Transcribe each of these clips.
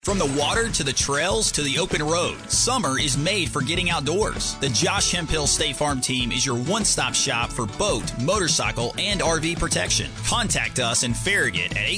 From the water to the trails to the open road, summer is made for getting outdoors. The Josh Hemphill State Farm team is your one-stop shop for boat, motorcycle, and RV protection. Contact us in Farragut at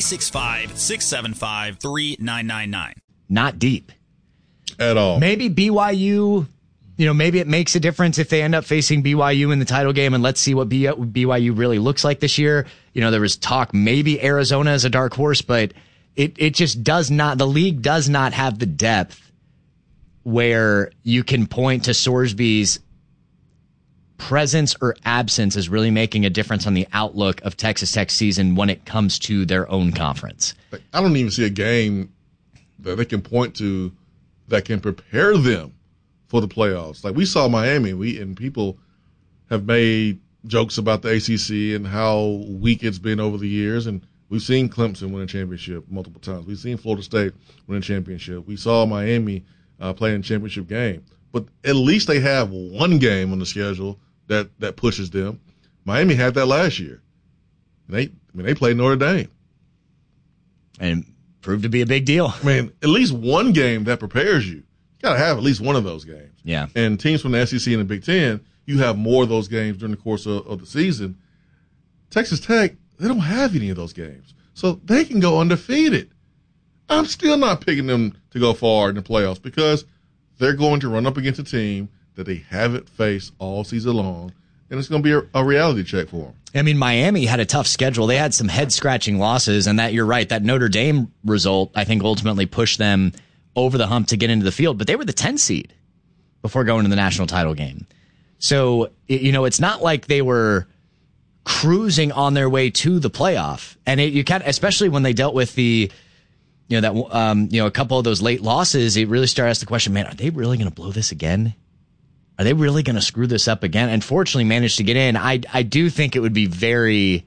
865-675-3999. Not deep. At all. Maybe BYU, maybe it makes a difference if they end up facing BYU in the title game, and let's see what BYU really looks like this year. There was talk maybe Arizona is a dark horse, but it just does not, the league does not have the depth where you can point to Sorsby's presence or absence as really making a difference on the outlook of Texas Tech season when it comes to their own conference. I don't even see a game that they can point to that can prepare them for the playoffs. Like we saw Miami, and people have made jokes about the ACC and how weak it's been over the years, and we've seen Clemson win a championship multiple times. We've seen Florida State win a championship. We saw Miami play in a championship game. But at least they have one game on the schedule that pushes them. Miami had that last year. They played Notre Dame. And proved to be a big deal. At least one game that prepares you. You got to have at least one of those games. Yeah. And teams from the SEC and the Big Ten, you have more of those games during the course of the season. Texas Tech, they don't have any of those games. So they can go undefeated. I'm still not picking them to go far in the playoffs because they're going to run up against a team that they haven't faced all season long, and it's going to be a reality check for them. Miami had a tough schedule. They had some head-scratching losses, and that you're right, that Notre Dame result, I think, ultimately pushed them over the hump to get into the field, but they were the 10 seed before going to the national title game. So, it's not like they were cruising on their way to the playoff. And you can't, especially when they dealt with a couple of those late losses, it really started to ask the question, man, are they really going to blow this again? Are they really going to screw this up again? And fortunately managed to get in. I do think it'd be very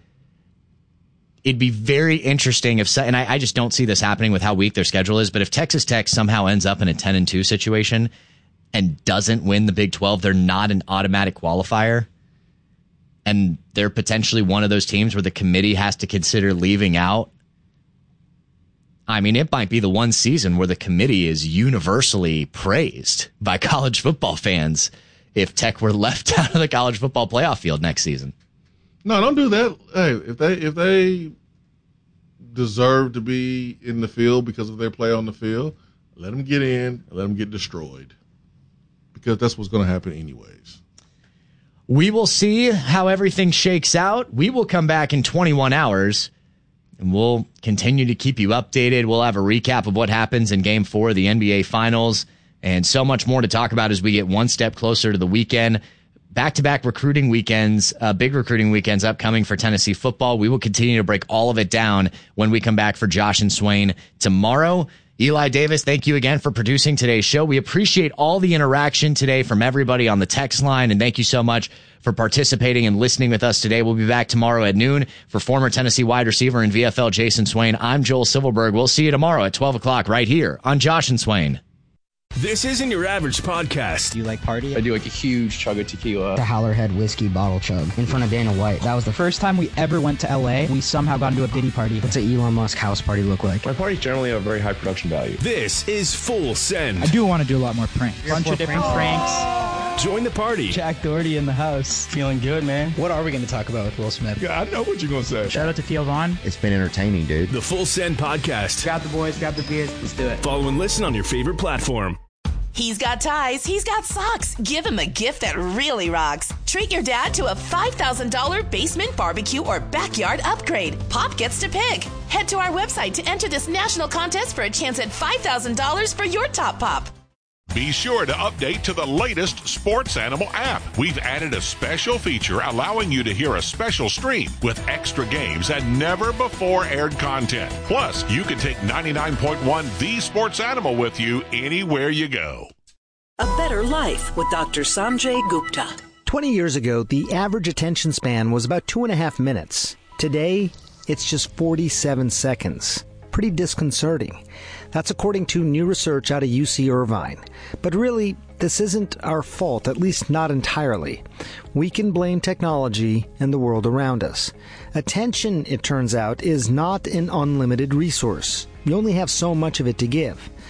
interesting and I just don't see this happening with how weak their schedule is. But if Texas Tech somehow ends up in a 10-2 situation and doesn't win the Big 12, they're not an automatic qualifier. And they're potentially one of those teams where the committee has to consider leaving out. It might be the one season where the committee is universally praised by college football fans if Tech were left out of the college football playoff field next season. No, don't do that. Hey, if they deserve to be in the field because of their play on the field, let them get in and let them get destroyed. Because that's what's going to happen anyways. We will see how everything shakes out. We will come back in 21 hours, and we'll continue to keep you updated. We'll have a recap of what happens in Game 4 of the NBA Finals, and so much more to talk about as we get one step closer to the weekend. Back-to-back recruiting weekends, big recruiting weekends upcoming for Tennessee football. We will continue to break all of it down when we come back for Josh and Swain tomorrow. Eli Davis, thank you again for producing today's show. We appreciate all the interaction today from everybody on the text line, and thank you so much for participating and listening with us today. We'll be back tomorrow at noon. For former Tennessee wide receiver and VFL Jason Swain, I'm Joel Silverberg. We'll see you tomorrow at 12 o'clock right here on Josh and Swain. This isn't your average podcast. Do you like party? I do like a huge chug of tequila. The Howlerhead whiskey bottle chug in front of Dana White. That was the first time we ever went to LA. We somehow got into a Diddy party. What's an Elon Musk house party look like? My parties generally have very high production value. This is Full Send. I do want to do a lot more pranks. Bunch of different pranks. Join the party. Jack Doherty in the house. Feeling good, man. What are we going to talk about with Will Smith? Yeah, I know what you're going to say. Shout out to Theo Vaughn. It's been entertaining, dude. The Full Send Podcast. Grab the boys, grab the beers. Let's do it. Follow and listen on your favorite platform. He's got ties. He's got socks. Give him a gift that really rocks. Treat your dad to a $5,000 basement barbecue or backyard upgrade. Pop gets to pick. Head to our website to enter this national contest for a chance at $5,000 for your top pop. Be sure to update to the latest Sports Animal app. We've added a special feature allowing you to hear a special stream with extra games and never before aired content. Plus, you can take 99.1 The Sports Animal with you anywhere you go. A better life with Dr. Sanjay Gupta. 20 years ago, the average attention span was about 2.5 minutes. Today, it's just 47 seconds. Pretty disconcerting. That's according to new research out of UC Irvine. But really, this isn't our fault, at least not entirely. We can blame technology and the world around us. Attention, it turns out, is not an unlimited resource. You only have so much of it to give.